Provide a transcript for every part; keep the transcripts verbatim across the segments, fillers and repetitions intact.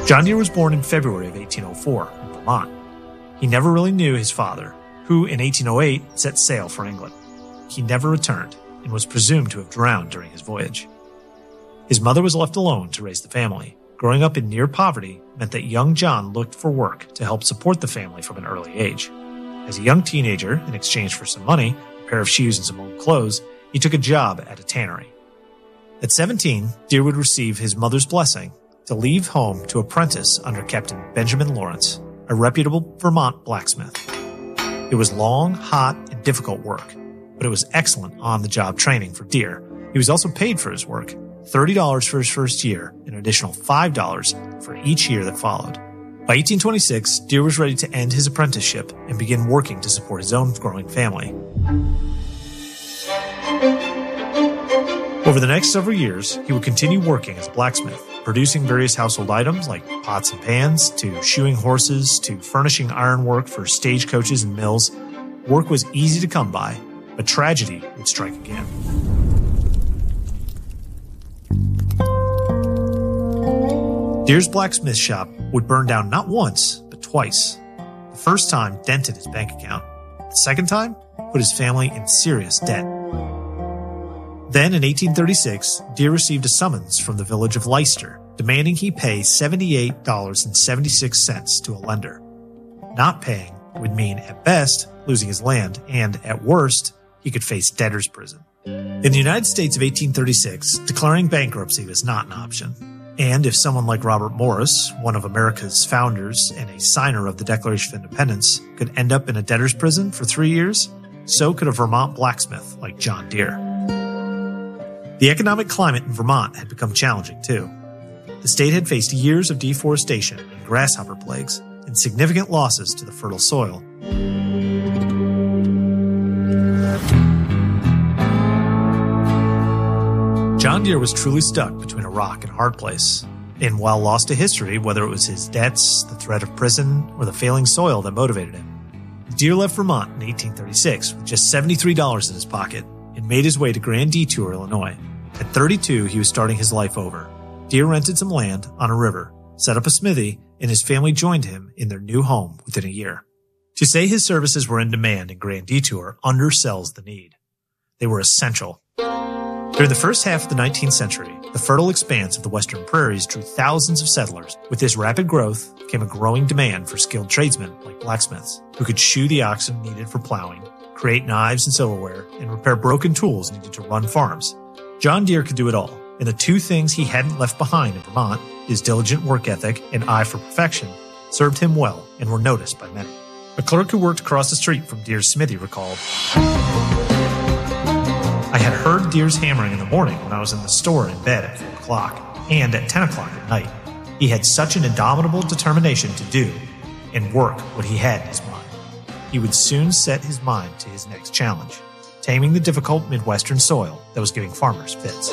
John Deere was born in February of eighteen oh four in Vermont. He never really knew his father, who in eighteen oh eight set sail for England. He never returned and was presumed to have drowned during his voyage. His mother was left alone to raise the family. Growing up in near poverty meant that young John looked for work to help support the family from an early age. As a young teenager, in exchange for some money, a pair of shoes and some old clothes, he took a job at a tannery. At seventeen, Deere would receive his mother's blessing to leave home to apprentice under Captain Benjamin Lawrence, a reputable Vermont blacksmith. It was long, hot, and difficult work, but it was excellent on-the-job training for Deere. He was also paid for his work, thirty dollars for his first year, and an additional five dollars for each year that followed. By eighteen twenty-six, Deere was ready to end his apprenticeship and begin working to support his own growing family. Over the next several years, he would continue working as a blacksmith, producing various household items like pots and pans, to shoeing horses, to furnishing ironwork for stagecoaches and mills. Work was easy to come by, but tragedy would strike again. Deere's blacksmith shop would burn down not once, but twice. The first time dented his bank account. The second time put his family in serious debt. Then, in eighteen thirty-six, Deere received a summons from the village of Leicester, demanding he pay seventy-eight dollars and seventy-six cents to a lender. Not paying would mean, at best, losing his land, and, at worst, he could face debtor's prison. In the United States of eighteen thirty-six, declaring bankruptcy was not an option. And if someone like Robert Morris, one of America's founders and a signer of the Declaration of Independence, could end up in a debtor's prison for three years, so could a Vermont blacksmith like John Deere. The economic climate in Vermont had become challenging, too. The state had faced years of deforestation and grasshopper plagues and significant losses to the fertile soil. John Deere was truly stuck between a rock and a hard place. And while lost to history, whether it was his debts, the threat of prison, or the failing soil that motivated him, Deere left Vermont in eighteen thirty-six with just seventy-three dollars in his pocket and made his way to Grand Detour, Illinois. At thirty-two, he was starting his life over. Deere rented some land on a river, set up a smithy, and his family joined him in their new home within a year. To say his services were in demand in Grand Detour undersells the need. They were essential. During the first half of the nineteenth century, the fertile expanse of the western prairies drew thousands of settlers. With this rapid growth came a growing demand for skilled tradesmen like blacksmiths, who could shoe the oxen needed for plowing, create knives and silverware, and repair broken tools needed to run farms. John Deere could do it all, and the two things he hadn't left behind in Vermont, his diligent work ethic and eye for perfection, served him well and were noticed by many. A clerk who worked across the street from Deere's smithy recalled, "I had heard Deere's hammering in the morning when I was in the store in bed at four o'clock, and at ten o'clock at night. He had such an indomitable determination to do and work what he had in his mind. He would soon set his mind to his next challenge, taming the difficult Midwestern soil that was giving farmers fits."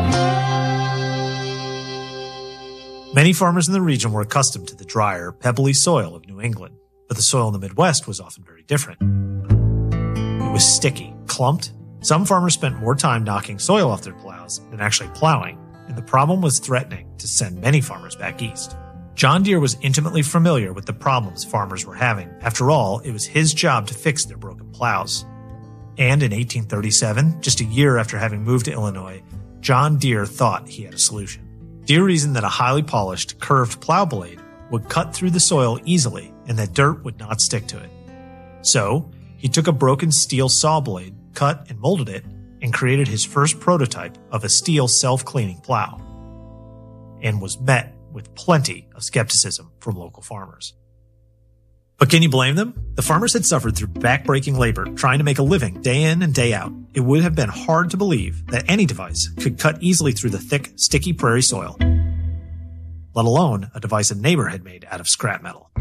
Many farmers in the region were accustomed to the drier, pebbly soil of New England, but the soil in the Midwest was often very different. It was sticky, clumped. Some farmers spent more time knocking soil off their plows than actually plowing, and the problem was threatening to send many farmers back east. John Deere was intimately familiar with the problems farmers were having. After all, it was his job to fix their broken plows. And in eighteen thirty-seven, just a year after having moved to Illinois, John Deere thought he had a solution. Deere reasoned that a highly polished, curved plow blade would cut through the soil easily and that dirt would not stick to it. So, he took a broken steel saw blade, cut and molded it, and created his first prototype of a steel self-cleaning plow, and was met with plenty of skepticism from local farmers. But can you blame them? The farmers had suffered through back-breaking labor trying to make a living day in and day out. It would have been hard to believe that any device could cut easily through the thick, sticky prairie soil, let alone a device a neighbor had made out of scrap metal.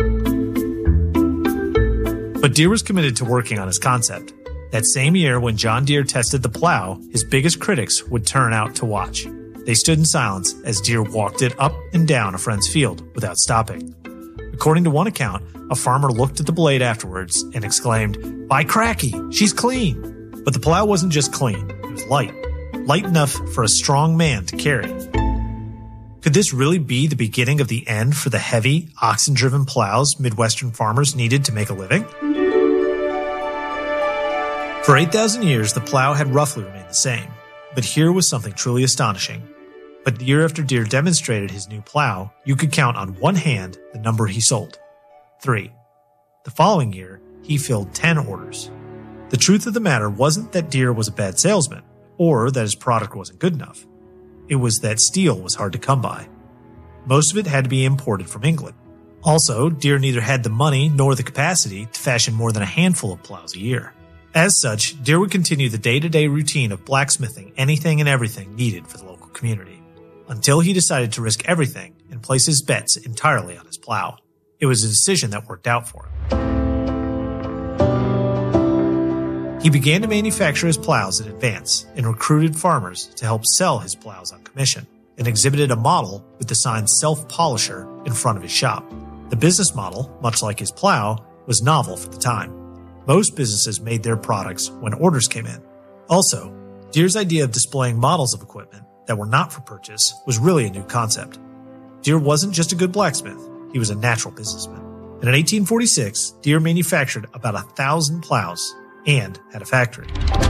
But Deere was committed to working on his concept. That same year, when John Deere tested the plow, his biggest critics would turn out to watch. They stood in silence as Deere walked it up and down a friend's field without stopping. According to one account, a farmer looked at the blade afterwards and exclaimed, "By cracky, she's clean!" But the plow wasn't just clean, it was light. Light enough for a strong man to carry. Could this really be the beginning of the end for the heavy, oxen-driven plows Midwestern farmers needed to make a living? For eight thousand years, the plow had roughly remained the same, but here was something truly astonishing. But year after Deere demonstrated his new plow, you could count on one hand the number he sold. Three. The following year, he filled ten orders. The truth of the matter wasn't that Deere was a bad salesman, or that his product wasn't good enough. It was that steel was hard to come by. Most of it had to be imported from England. Also, Deere neither had the money nor the capacity to fashion more than a handful of plows a year. As such, Deere would continue the day-to-day routine of blacksmithing anything and everything needed for the local community, until he decided to risk everything and place his bets entirely on his plow. It was a decision that worked out for him. He began to manufacture his plows in advance and recruited farmers to help sell his plows on commission, and exhibited a model with the sign Self-Polisher in front of his shop. The business model, much like his plow, was novel for the time. Most businesses made their products when orders came in. Also, Deere's idea of displaying models of equipment that were not for purchase was really a new concept. Deere wasn't just a good blacksmith, he was a natural businessman. And in eighteen forty-six, Deere manufactured about a thousand plows and had a factory.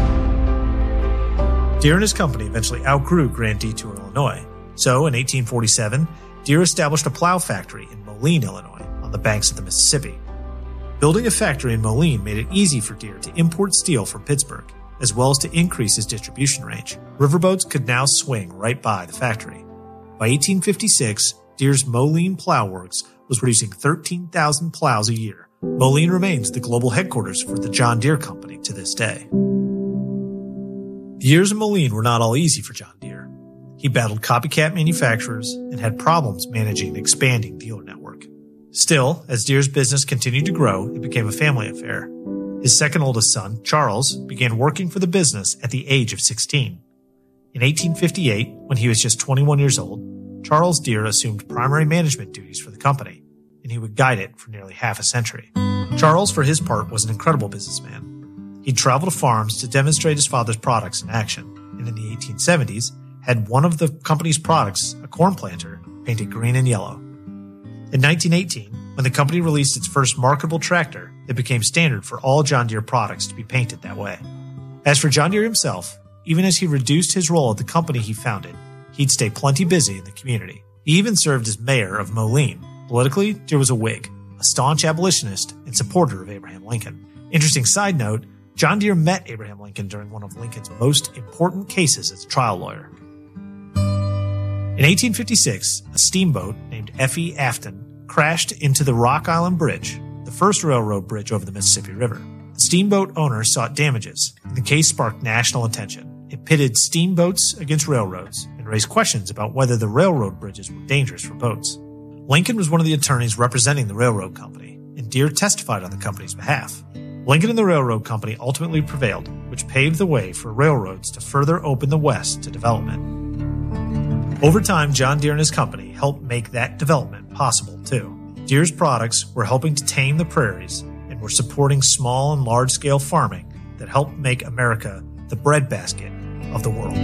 Deere and his company eventually outgrew Grand Detour, Illinois. So in eighteen forty-seven, Deere established a plow factory in Moline, Illinois, on the banks of the Mississippi. Building a factory in Moline made it easy for Deere to import steel from Pittsburgh, as well as to increase his distribution range. Riverboats could now swing right by the factory. By eighteen fifty-six, Deere's Moline Plow Works was producing thirteen thousand plows a year. Moline remains the global headquarters for the John Deere Company to this day. The years in Moline were not all easy for John Deere. He battled copycat manufacturers and had problems managing the expanding dealer network. Still, as Deere's business continued to grow, it became a family affair. His second oldest son, Charles, began working for the business at the age of sixteen. In eighteen fifty-eight, when he was just twenty-one years old, Charles Deere assumed primary management duties for the company, and he would guide it for nearly half a century. Charles, for his part, was an incredible businessman. He'd travel to farms to demonstrate his father's products in action, and in the eighteen seventies, had one of the company's products, a corn planter, painted green and yellow. In nineteen eighteen, when the company released its first marketable tractor, it became standard for all John Deere products to be painted that way. As for John Deere himself, even as he reduced his role at the company he founded, he'd stay plenty busy in the community. He even served as mayor of Moline. Politically, Deere was a Whig, a staunch abolitionist and supporter of Abraham Lincoln. Interesting side note, John Deere met Abraham Lincoln during one of Lincoln's most important cases as a trial lawyer. In eighteen fifty-six, a steamboat named F E Afton crashed into the Rock Island Bridge, the first railroad bridge over the Mississippi River. The steamboat owner sought damages, and the case sparked national attention. It pitted steamboats against railroads and raised questions about whether the railroad bridges were dangerous for boats. Lincoln was one of the attorneys representing the railroad company, and Deere testified on the company's behalf. Lincoln and the railroad company ultimately prevailed, which paved the way for railroads to further open the West to development. Over time, John Deere and his company helped make that development possible, too. Deere's products were helping to tame the prairies and were supporting small and large-scale farming that helped make America the breadbasket of the world.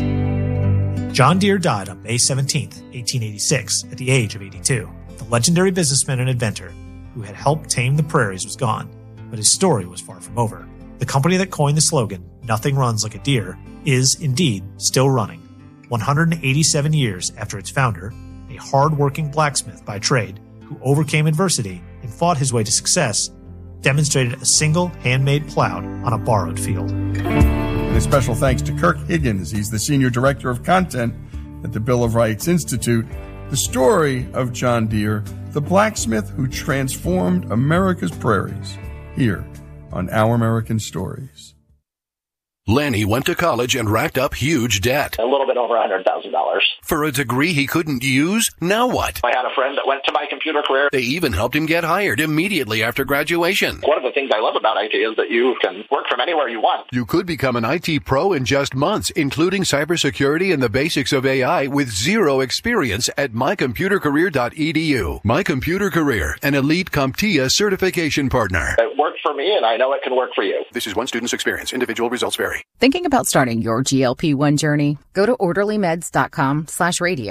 John Deere died on May seventeenth, eighteen eighty-six, at the age of eighty-two. The legendary businessman and inventor who had helped tame the prairies was gone, but his story was far from over. The company that coined the slogan, "Nothing runs like a Deere," is indeed still running. one hundred eighty-seven years after its founder, a hard-working blacksmith by trade who overcame adversity and fought his way to success, demonstrated a single handmade plow on a borrowed field. And a special thanks to Kirk Higgins. He's the Senior Director of Content at the Bill of Rights Institute. The story of John Deere, the blacksmith who transformed America's prairies, here on Our American Stories. Lanny went to college and racked up huge debt. A little bit over one hundred thousand dollars. For a degree he couldn't use? Now what? I had a friend that went to My Computer Career. They even helped him get hired immediately after graduation. One of the things I love about I T is that you can work from anywhere you want. You could become an I T pro in just months, including cybersecurity and the basics of A I with zero experience at my computer career dot e d u. My Computer Career, an elite CompTIA certification partner. It worked for me, and I know it can work for you. This is one student's experience. Individual results vary. Thinking about starting your G L P one journey? Go to orderly meds dot com slash radio.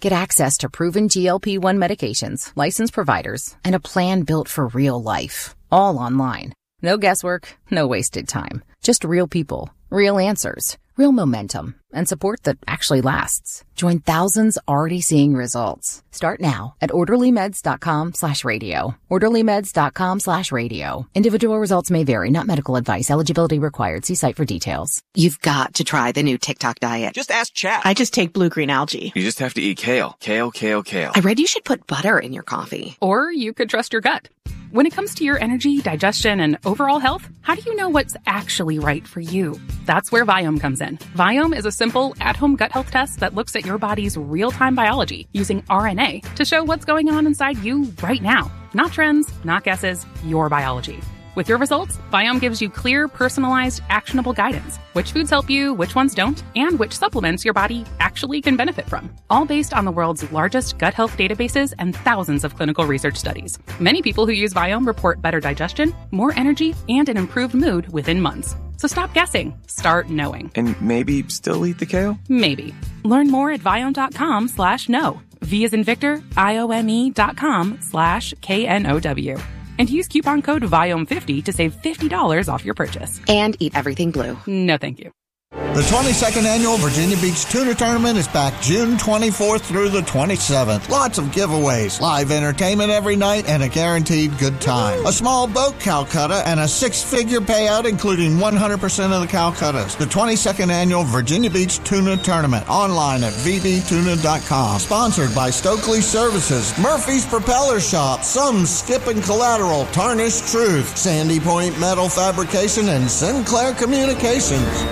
Get access to proven G L P one medications, licensed providers, and a plan built for real life. All online. No guesswork, no wasted time. Just real people, real answers, real momentum, and support that actually lasts. Join thousands already seeing results. Start now at orderlymeds.com slash radio. orderlymeds.com slash radio. Individual results may vary, not medical advice. Eligibility required. See site for details. You've got to try the new TikTok diet. Just ask chat. I just take blue-green algae. You just have to eat kale. Kale, kale, kale. I read you should put butter in your coffee. Or you could trust your gut. When it comes to your energy, digestion, and overall health, how do you know what's actually right for you? That's where Viome comes in. Viome is a simple, at-home gut health test that looks at your body's real-time biology using R N A to show what's going on inside you right now. Not trends, not guesses, your biology. With your results, Viome gives you clear, personalized, actionable guidance. Which foods help you, which ones don't, and which supplements your body actually can benefit from. All based on the world's largest gut health databases and thousands of clinical research studies. Many people who use Viome report better digestion, more energy, and an improved mood within months. So stop guessing. Start knowing. And maybe still eat the kale? Maybe. Learn more at Viome.com slash know. V as in Victor, I-O-M-E dot com slash K N O W. And use coupon code Viome fifty to save fifty dollars off your purchase. And eat everything blue. No, thank you. The twenty-second Annual Virginia Beach Tuna Tournament is back June twenty-fourth through the twenty-seventh. Lots of giveaways, live entertainment every night, and a guaranteed good time. A small boat Calcutta and a six-figure payout, including one hundred percent of the Calcuttas. The twenty-second Annual Virginia Beach Tuna Tournament, online at v b tuna dot com. Sponsored by Stokely Services, Murphy's Propeller Shop, Some Skip and Collateral, Tarnished Truth, Sandy Point Metal Fabrication, and Sinclair Communications.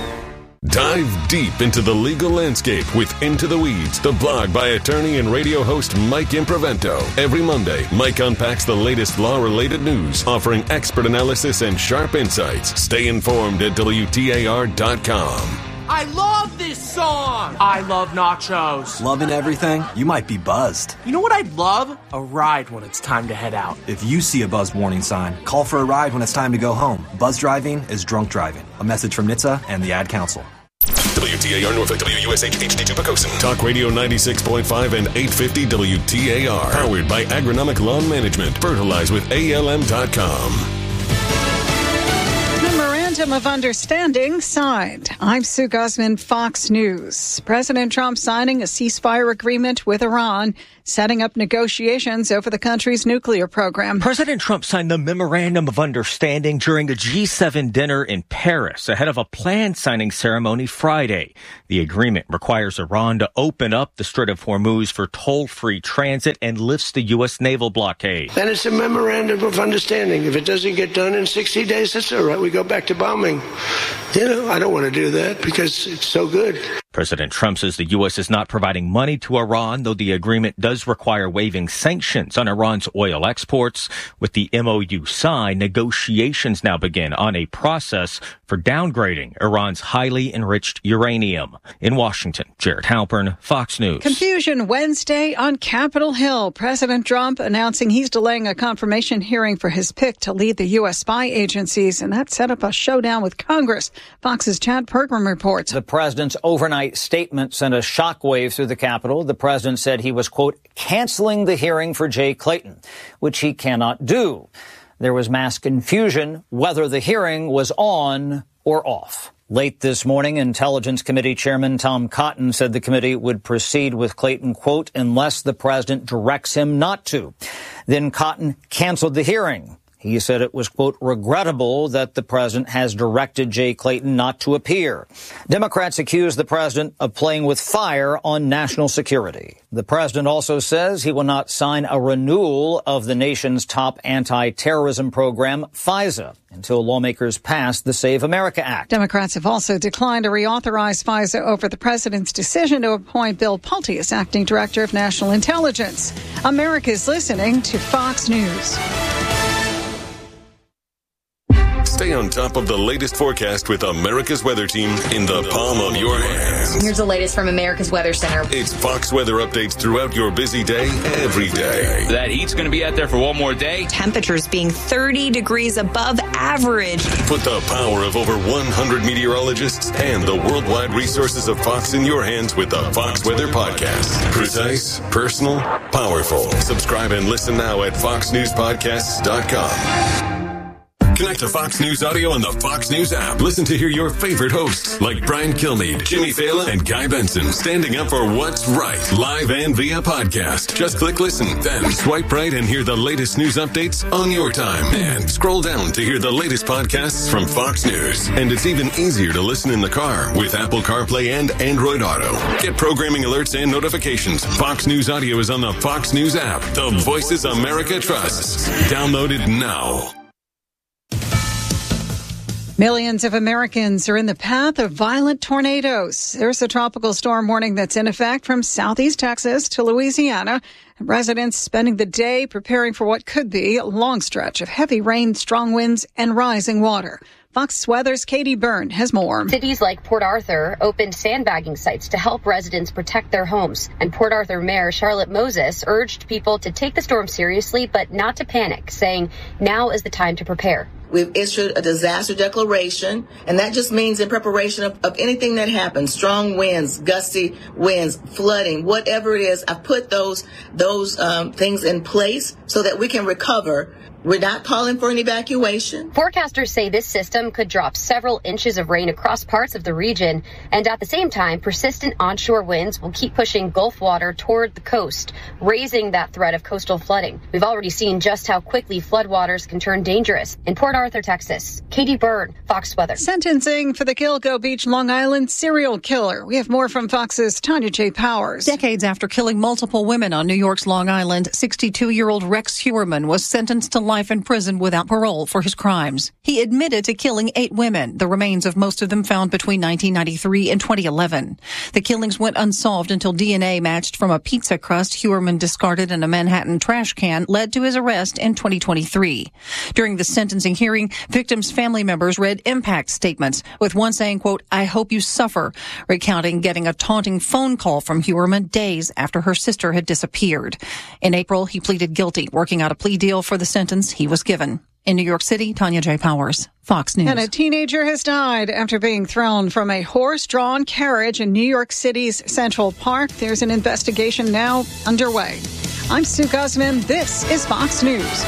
Dive deep into the legal landscape with Into the Weeds, the blog by attorney and radio host Mike Improvento. Every Monday, Mike unpacks the latest law-related news, offering expert analysis and sharp insights. Stay informed at W T A R dot com. I love this song! I love nachos. Loving everything? You might be buzzed. You know what I'd love? A ride when it's time to head out. If you see a buzz warning sign, call for a ride when it's time to go home. Buzz driving is drunk driving. A message from N H T S A and the Ad Council. W T A R Norfolk, W U S H H D two Pocosin. Talk Radio ninety-six point five and eight fifty W T A R. Powered by Agronomic Lawn Management. Fertilize with A L M dot com. Memorandum of Understanding signed. I'm Sue Guzman, Fox News. President Trump signing a ceasefire agreement with Iran, setting up negotiations over the country's nuclear program. President Trump signed the Memorandum of Understanding during a G seven dinner in Paris ahead of a planned signing ceremony Friday. The agreement requires Iran to open up the Strait of Hormuz for toll-free transit and lifts the U S naval blockade. Then it's a Memorandum of Understanding. If it doesn't get done in sixty days, that's all right. We go back to bombing. You know, I don't want to do that because it's so good. President Trump says the U S is not providing money to Iran, though the agreement does require waiving sanctions on Iran's oil exports. With the M O U signed, negotiations now begin on a process for downgrading Iran's highly enriched uranium. In Washington, Jared Halpern, Fox News. Confusion Wednesday on Capitol Hill. President Trump announcing he's delaying a confirmation hearing for his pick to lead the U S spy agencies, and that set up a showdown with Congress. Fox's Chad Pergram reports. The president's overnight statement sent a shockwave through the Capitol. The president said he was, quote, canceling the hearing for Jay Clayton, which he cannot do. There was mass confusion whether the hearing was on or off. Late this morning, Intelligence Committee Chairman Tom Cotton said the committee would proceed with Clayton, quote, unless the president directs him not to. Then Cotton canceled the hearing. He said it was, quote, regrettable that the president has directed Jay Clayton not to appear. Democrats accuse the president of playing with fire on national security. The president also says he will not sign a renewal of the nation's top anti-terrorism program, FISA, until lawmakers pass the Save America Act. Democrats have also declined to reauthorize FISA over the president's decision to appoint Bill Pulte as acting director of national intelligence. America's listening to Fox News. Stay Stay on top of the latest forecast with America's Weather Team in the palm of your hands. Here's the latest from America's Weather Center. It's Fox weather updates throughout your busy day, every day. That heat's going to be out there for one more day. Temperatures being thirty degrees above average. Put the power of over one hundred meteorologists and the worldwide resources of Fox in your hands with the Fox Weather Podcast. Precise, personal, powerful. Subscribe and listen now at fox news podcasts dot com. Connect to Fox News Audio on the Fox News app. Listen to hear your favorite hosts like Brian Kilmeade, Jimmy Fallon, and Guy Benson standing up for what's right, live and via podcast. Just click listen, then swipe right and hear the latest news updates on your time. And scroll down to hear the latest podcasts from Fox News. And it's even easier to listen in the car with Apple CarPlay and Android Auto. Get programming alerts and notifications. Fox News Audio is on the Fox News app. The voices America trusts. Download it now. Millions of Americans are in the path of violent tornadoes. There's a tropical storm warning that's in effect from southeast Texas to Louisiana. Residents spending the day preparing for what could be a long stretch of heavy rain, strong winds, and rising water. Fox Weather's Katie Byrne has more. Cities like Port Arthur opened sandbagging sites to help residents protect their homes. And Port Arthur Mayor Charlotte Moses urged people to take the storm seriously, but not to panic, saying now is the time to prepare. We've issued a disaster declaration, and that just means in preparation of, of anything that happens, strong winds, gusty winds, flooding, whatever it is, I've put those those um, things in place so that we can recover. We're not calling for an evacuation. Forecasters say this system could drop several inches of rain across parts of the region, and at the same time, persistent onshore winds will keep pushing Gulf water toward the coast, raising that threat of coastal flooding. We've already seen just how quickly floodwaters can turn dangerous. In Port Arthur, Texas, Katie Byrne, Fox Weather. Sentencing for the Gilgo Beach, Long Island serial killer. We have more from Fox's Tanya J. Powers. Decades after killing multiple women on New York's Long Island, sixty-two-year-old Rex Heuermann was sentenced to life in prison without parole for his crimes. He admitted to killing eight women, the remains of most of them found between nineteen ninety-three and twenty eleven. The killings went unsolved until D N A matched from a pizza crust Heuermann discarded in a Manhattan trash can led to his arrest in twenty twenty-three. During the sentencing hearing, victims' family members read impact statements, with one saying, quote, "I hope you suffer," recounting getting a taunting phone call from Heuermann days after her sister had disappeared. In April, he pleaded guilty, working out a plea deal for the sentence he was given. In New York City, Tanya J. Powers, Fox News. And a teenager has died after being thrown from a horse-drawn carriage in New York City's Central Park. There's an investigation now underway. I'm Sue Guzman. This is Fox News.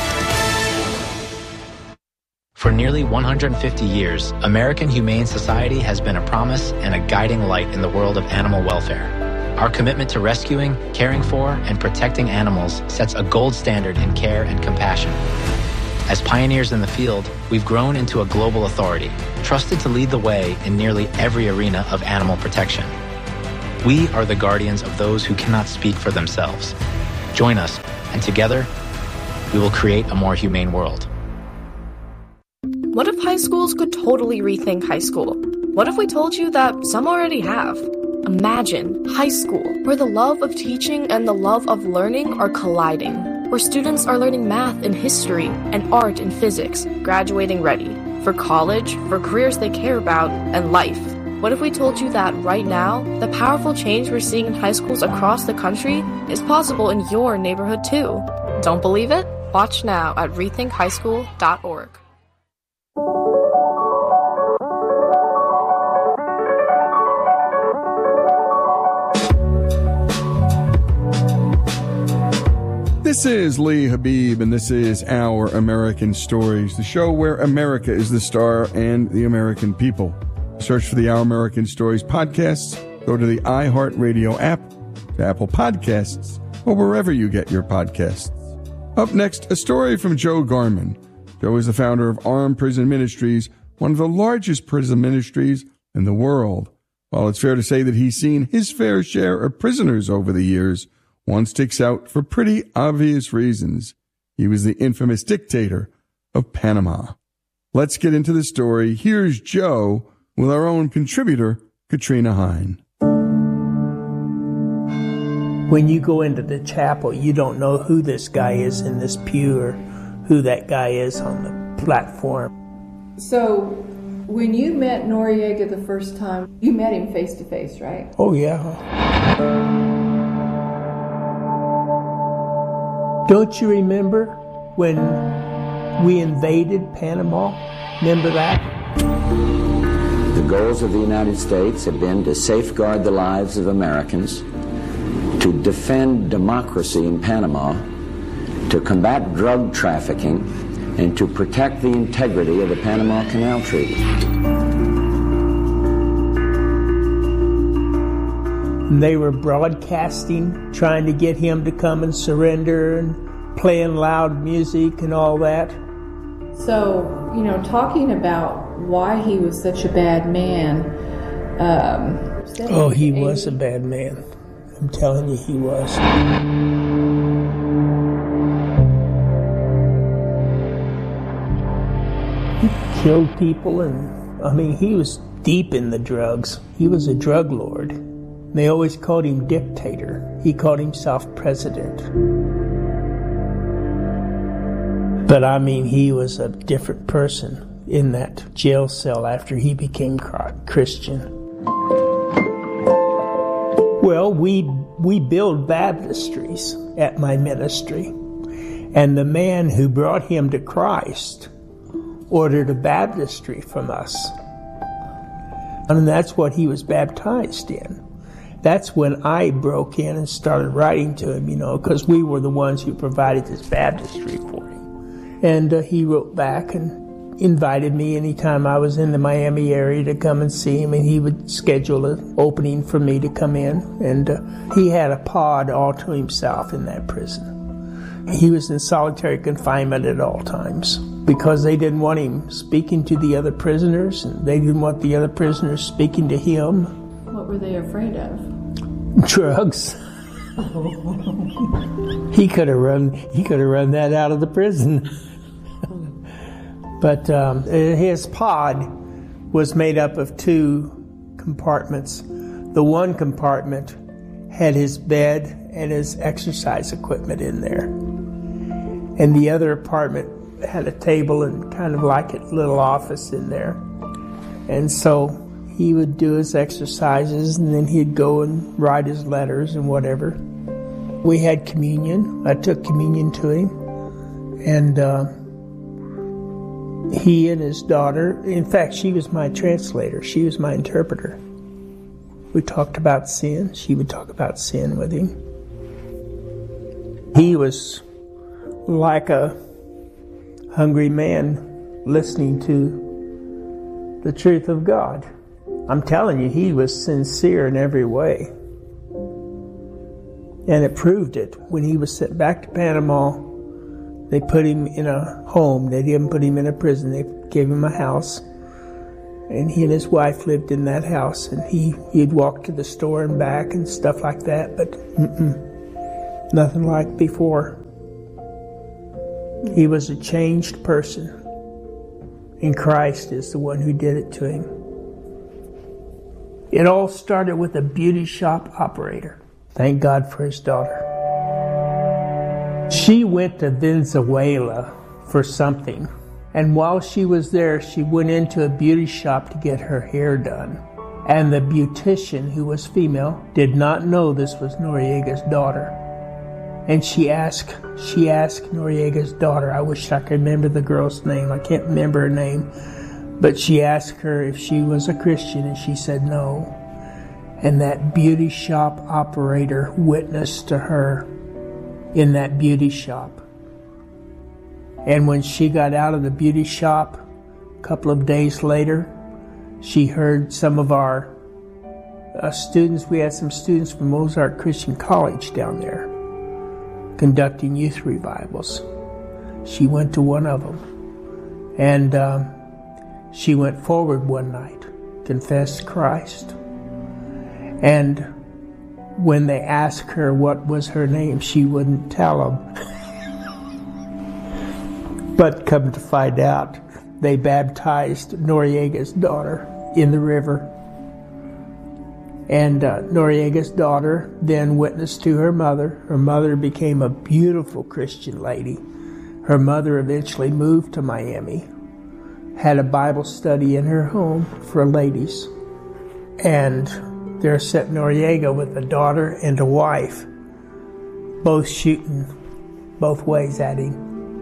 For nearly one hundred fifty years, American Humane Society has been a promise and a guiding light in the world of animal welfare. Our commitment to rescuing, caring for, and protecting animals sets a gold standard in care and compassion. As pioneers in the field, we've grown into a global authority, trusted to lead the way in nearly every arena of animal protection. We are the guardians of those who cannot speak for themselves. Join us, and together, we will create a more humane world. What if high schools could totally rethink high school? What if we told you that some already have? Imagine high school, where the love of teaching and the love of learning are colliding, where students are learning math and history and art and physics, graduating ready for college, for careers they care about, and life. What if we told you that right now, the powerful change we're seeing in high schools across the country is possible in your neighborhood too? Don't believe it? Watch now at rethink high school dot org. This is Lee Habib, and this is Our American Stories, the show where America is the star and the American people. Search for the Our American Stories podcasts, go to the iHeartRadio app, to Apple Podcasts, or wherever you get your podcasts. Up next, a story from Joe Garman. Joe is the founder of Arm Prison Ministries, one of the largest prison ministries in the world. While it's fair to say that he's seen his fair share of prisoners over the years, one sticks out for pretty obvious reasons. He was the infamous dictator of Panama. Let's get into the story. Here's Joe with our own contributor, Katrina Hine. When you go into the chapel, you don't know who this guy is in this pew or who that guy is on the platform. So, when you met Noriega the first time, you met him face to face, right? Oh, yeah. Don't you remember when we invaded Panama? Remember that? The goals of the United States have been to safeguard the lives of Americans, to defend democracy in Panama, to combat drug trafficking, and to protect the integrity of the Panama Canal Treaty. They were broadcasting, trying to get him to come and surrender and playing loud music and all that. So, you know, talking about why he was such a bad man. Um, oh, he was a bad man. I'm telling you, he was. He killed people, and I mean, he was deep in the drugs. He was a drug lord. They always called him dictator. He called himself president. But I mean, he was a different person in that jail cell after he became Christian. Well, we we build baptistries at my ministry, and the man who brought him to Christ ordered a baptistry from us. And that's what he was baptized in. That's when I broke in and started writing to him, you know, because we were the ones who provided this baptistry for him. And uh, he wrote back and invited me anytime I was in the Miami area to come and see him, and he would schedule an opening for me to come in. And uh, he had a pod all to himself in that prison. He was in solitary confinement at all times because they didn't want him speaking to the other prisoners, and they didn't want the other prisoners speaking to him. What were they afraid of? Drugs. he could have run. He could have run that out of the prison. But um, his pod was made up of two compartments. The one compartment had his bed and his exercise equipment in there, and the other apartment had a table and kind of like a little office in there. And so he would do his exercises, and then he'd go and write his letters and whatever. We had communion. I took communion to him. And uh, he and his daughter, in fact, she was my translator. She was my interpreter. We talked about sin. She would talk about sin with him. He was like a hungry man listening to the truth of God. I'm telling you, he was sincere in every way. And it proved it. When he was sent back to Panama, they put him in a home. They didn't put him in a prison. They gave him a house. And he and his wife lived in that house. And he, he'd walk to the store and back and stuff like that. But mm-mm, nothing like before. He was a changed person. And Christ is the one who did it to him. It all started with a beauty shop operator. Thank God for his daughter. She went to Venezuela for something. And while she was there, she went into a beauty shop to get her hair done. And the beautician, who was female, did not know this was Noriega's daughter. And she asked, she asked Noriega's daughter, I wish I could remember the girl's name. I can't remember her name. But she asked her if she was a Christian, and she said no. And that beauty shop operator witnessed to her in that beauty shop. And when she got out of the beauty shop, a couple of days later, she heard some of our uh, students, we had some students from Ozark Christian College down there conducting youth revivals. She went to one of them. And um, she went forward one night, confessed Christ. And when they asked her what was her name, she wouldn't tell them. But come to find out, they baptized Noriega's daughter in the river. And uh, Noriega's daughter then witnessed to her mother. Her mother became a beautiful Christian lady. Her mother eventually moved to Miami had a Bible study in her home for ladies. And there's Sepp Noriega with a daughter and a wife, both shooting both ways at him.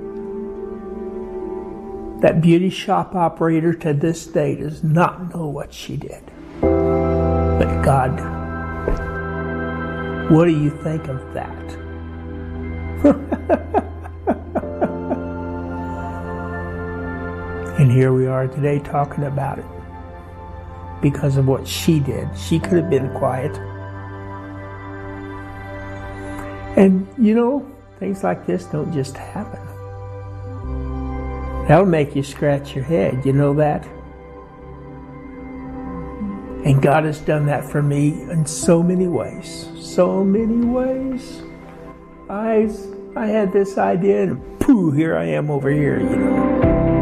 That beauty shop operator to this day does not know what she did. But God, what do you think of that? And here we are today talking about it because of what she did. She could have been quiet. And you know, things like this don't just happen. That'll make you scratch your head, you know that? And God has done that for me in so many ways. So many ways. I, I had this idea and pooh, here I am over here, you know.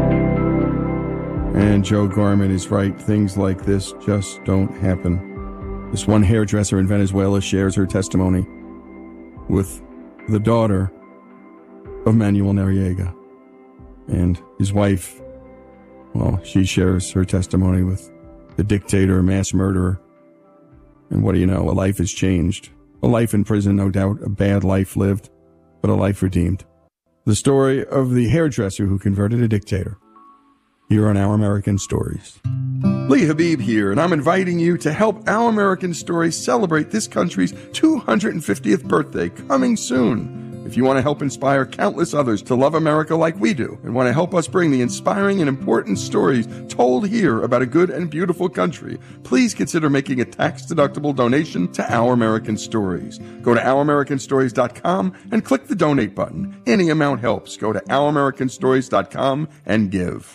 And Joe Gorman is right. Things like this just don't happen. This one hairdresser in Venezuela shares her testimony with the daughter of Manuel Noriega. And his wife, well, she shares her testimony with the dictator, mass murderer. And what do you know? A life has changed. A life in prison, no doubt. A bad life lived, but a life redeemed. The story of the hairdresser who converted a dictator. Here on Our American Stories. Lee Habib here, and I'm inviting you to help Our American Stories celebrate this country's two hundred fiftieth birthday coming soon. If you want to help inspire countless others to love America like we do, and want to help us bring the inspiring and important stories told here about a good and beautiful country, please consider making a tax-deductible donation to Our American Stories. Go to our american stories dot com and click the donate button. Any amount helps. Go to our american stories dot com and give.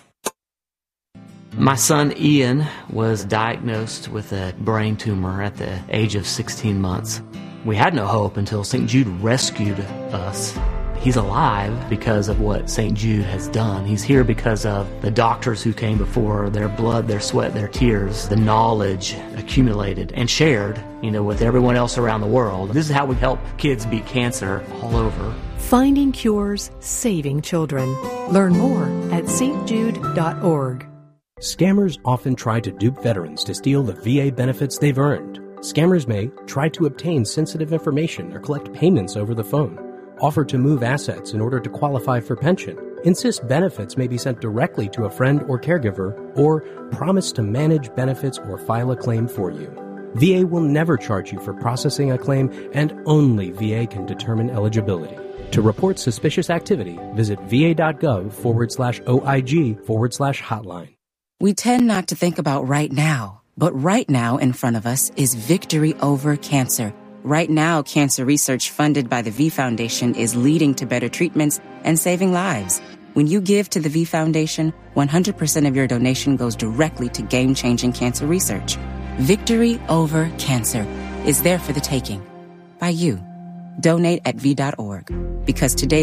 My son Ian was diagnosed with a brain tumor at the age of sixteen months. We had no hope until Saint Jude rescued us. He's alive because of what Saint Jude has done. He's here because of the doctors who came before, their blood, their sweat, their tears, the knowledge accumulated and shared, you know, with everyone else around the world. This is how we help kids beat cancer all over. Finding cures, saving children. Learn more at s t jude dot org. Scammers often try to dupe veterans to steal the V A benefits they've earned. Scammers may try to obtain sensitive information or collect payments over the phone, offer to move assets in order to qualify for pension, insist benefits may be sent directly to a friend or caregiver, or promise to manage benefits or file a claim for you. V A will never charge you for processing a claim, and only V A can determine eligibility. To report suspicious activity, visit va.gov forward slash OIG forward slash hotline. We tend not to think about right now, but right now in front of us is victory over cancer. Right now, cancer research funded by the V Foundation is leading to better treatments and saving lives. When you give to the V Foundation, one hundred percent of your donation goes directly to game-changing cancer research. Victory over cancer is there for the taking by you. Donate at v dot org, because today